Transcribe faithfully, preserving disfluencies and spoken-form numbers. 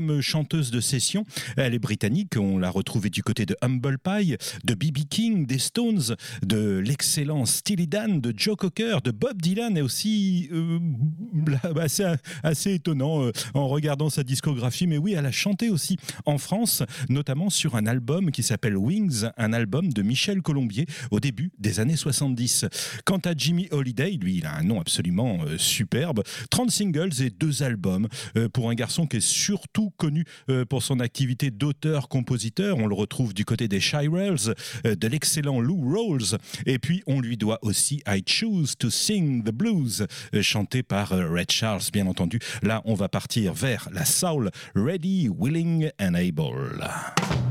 comme chanteuse de session. Elle est britannique, on l'a retrouvée du côté de Humble Pie, de B B King, des Stones, de l'excellent Steely Dan, de Joe Cocker, de Bob Dylan, et aussi euh, assez, assez étonnant euh, en regardant sa discographie. Mais oui, elle a chanté aussi en France, notamment sur un album qui s'appelle Wings, un album de Michel Colombier au début des années soixante-dix. Quant à Jimmy Holiday, lui, il a un nom absolument euh, superbe. trente singles et deux albums euh, pour un garçon qui est surtout connu euh, pour son activité d'auteur-compositeur. On le retrouve du côté des Shirelles, euh, de l'excellent Lou Rawls. Et puis, on lui doit aussi I Choose to Sing the Blues, euh, chanté par euh, Ray Charles, bien entendu. Là, on va partir vers la soul, Ready, Willing and Able.